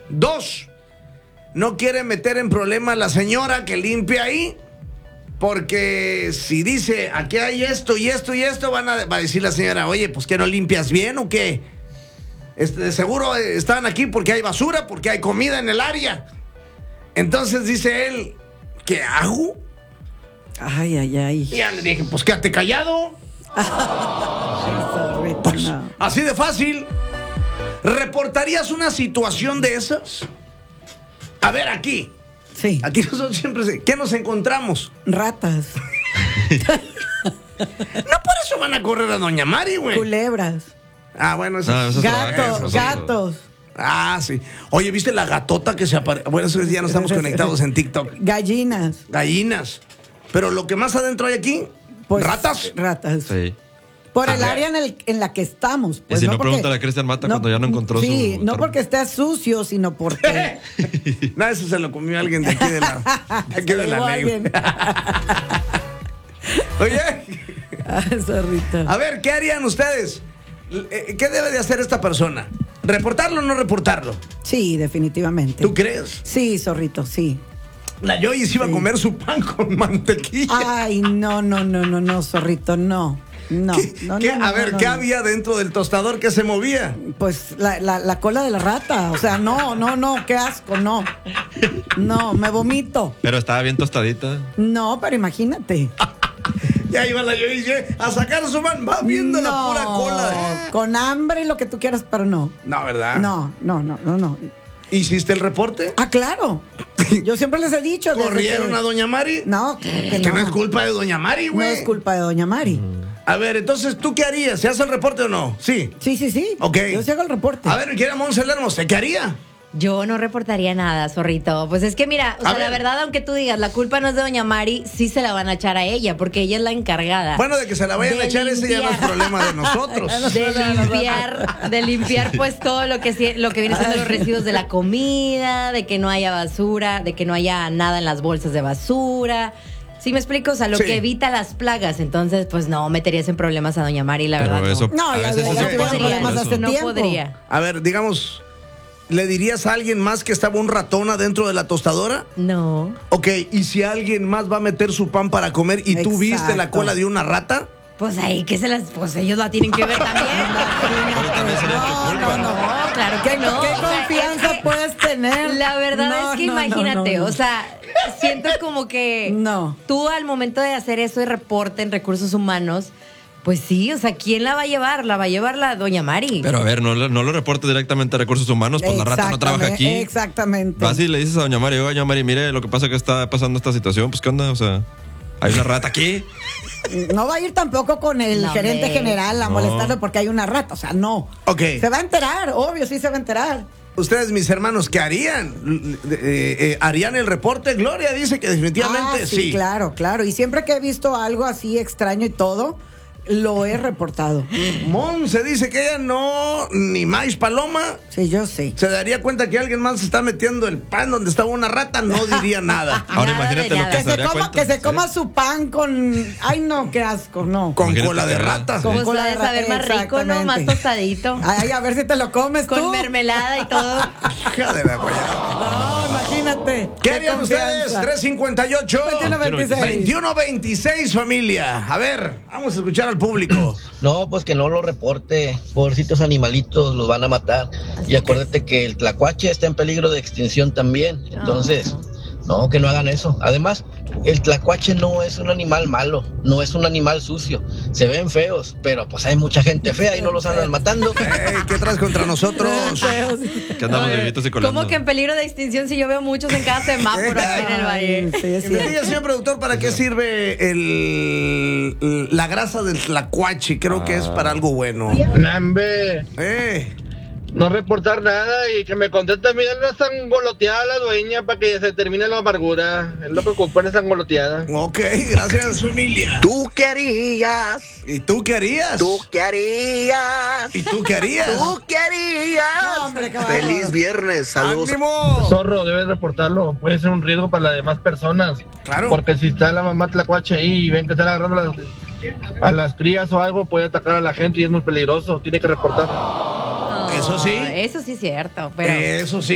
2, no quiere meter en problema a la señora que limpia ahí, porque si dice, aquí hay esto y esto y esto, va a decir la señora, oye, pues ¿que no limpias bien o qué? De seguro están aquí porque hay basura, porque hay comida en el área. Entonces dice él, ¿qué hago? Ay. Y ya le dije, pues quédate callado. Pues, No. así de fácil. ¿Reportarías una situación de esas? A ver, aquí nosotros siempre ¿qué nos encontramos? Ratas, No por eso van a correr a Doña Mari, güey. culebras, Ah, bueno, eso No, eso es gatos, gatos, Ah, sí. Oye, ¿viste la gatota que se aparece? Bueno, eso ya no estamos conectados en TikTok. gallinas. Gallinas. Pero lo que más adentro hay aquí, Pues, ratas. Ratas. Sí. Por A el ver. área en la que estamos. Y Pues, si no, porque- pregúntale a Cristian Mata cuando ya no encontró Sí, su no termo. porque esté sucio, sino porque... No, eso se lo comió alguien de aquí de la ley. Alguien. Oye, Ay, zorrito. a ver, ¿qué harían ustedes? ¿Qué debe de hacer esta persona? ¿Reportarlo o no reportarlo? Sí, definitivamente. ¿Tú crees? Sí, zorrito, sí. La Joy se iba a comer su pan con mantequilla. Ay, no, zorrito, no. No, no, ¿Qué? no, A ver, no, ¿qué no. había dentro del tostador que se movía? Pues la cola de la rata. O sea, no, qué asco, no. No, me vomito. Pero estaba bien tostadita. No, pero imagínate. Ya iba la Joy a sacar su pan. Va viendo la pura cola. Con hambre y lo que tú quieras, pero no. No, ¿verdad? No. ¿Hiciste el reporte? Ah, claro. Yo siempre les he dicho. desde ¿Corrieron que- a Doña Mari? No, claro que Que no. no es culpa de Doña Mari, No güey. es culpa de Doña Mari. A ver, entonces, ¿tú qué harías? ¿Se hace el reporte o no? Sí. Sí. Ok. Yo sí hago el reporte. A ver, mi querida Monse Lermo, ¿usted qué haría? Yo no reportaría nada, zorrito. Pues es que mira, o A sea, la ver. verdad, aunque tú digas, la culpa no es de Doña Mari, sí se la van a echar a ella, porque ella es la encargada. Bueno, de que se la vayan De a echar, ese ya no es limpiar. problema de nosotros. De limpiar pues todo lo que viene siendo los residuos de la comida, de que no haya basura, de que no haya nada en las bolsas de basura. ¿Sí me explico? O sea, lo Sí. que evita las plagas. Entonces, pues no meterías en problemas a Doña Mari, la Pero verdad. eso. No, a ya veces ves, sí ya se tuvimos pasa problemas por hace eso. No tiempo. podría. A ver, digamos, ¿le dirías a alguien más que estaba un ratón adentro de la tostadora? No. Ok, ¿y si alguien más va a meter su pan para comer y tú viste la Exacto. cola de una rata? Pues ahí pues ellos la tienen que ver también. Pero también sería tu culpa. No, claro que no. ¿Qué O sea, confianza es que puedes tener? La verdad No, es que no, imagínate, no. o sea, siento como que No. tú al momento de hacer eso de reporte en recursos humanos, pues sí, o sea, ¿quién la va a llevar? La va a llevar la Doña Mari. Pero a ver, no lo reportes directamente a recursos humanos, pues la rata no trabaja aquí. Exactamente. Vas y le dices a Doña Mari, oye, Doña Mari, mire lo que pasa que está pasando esta situación, pues ¿qué onda? O sea, hay una rata aquí. No va a ir tampoco con el No, gerente hombre. general a No. molestarle porque hay una rata. O sea, no. Ok. Se va a enterar, obvio, sí se va a enterar. Ustedes, mis hermanos, ¿qué harían? ¿Harían el reporte? Gloria dice que definitivamente sí. Claro. Y siempre que he visto algo así extraño y todo, lo he reportado. Monse dice que ella no, ni más paloma, Sí, yo sí. se daría cuenta que alguien más está metiendo el pan donde estaba una rata, no diría nada. Ahora Nada imagínate de lo nada. que Que se se daría coma, cuenta. que se coma Sí. su pan con... Ay, no, qué asco, no. Con Imagínate cola de que rata. Con Pues cola ha de de saber más rico, ¿no? Más exactamente. tostadito. Ay, a ver si te lo comes Con tú. mermelada y todo. Hija de la guayaba. No, imagínate. ¿Qué harían ustedes? 358 2126, familia. A ver, vamos a escuchar al público. No, pues que no lo reporte. Pobrecitos animalitos los van a matar. Y acuérdate que el tlacuache está en peligro de extinción también. Entonces, no, que no hagan eso. Además, el tlacuache no es un animal malo, no es un animal sucio. Se ven feos, pero pues hay mucha gente fea y no los andan matando. Ey, ¿qué traes contra nosotros? Que andamos de vivitos y colando. ¿Cómo que en peligro de extinción si yo veo muchos en cada semáforo aquí en el valle? Sí, es Y me cierto. diga, señor productor, ¿para qué sirve la grasa del tlacuache? Creo que es para algo bueno. Nambe, Eh, no reportar nada y que me conteste bien la sangoloteada la dueña para que se termine la amargura. Es lo que ocupa esa sangoloteada. ok, gracias, familia. ¿Tú qué harías? ¿Y tú qué harías? ¿Tú qué harías? ¿Y tú qué harías? ¿Tú qué harías? No, hombre, qué bárbaro. Feliz viernes, saludos. ¡Ánimo! Zorro, debes reportarlo. Puede ser un riesgo para las demás personas. Claro. Porque si está la mamá tlacuache ahí y ven que están agarrando a las crías o algo, puede atacar a la gente y es muy peligroso. Tiene que reportar. Eso sí. Eso sí es cierto, pero... Eso sí.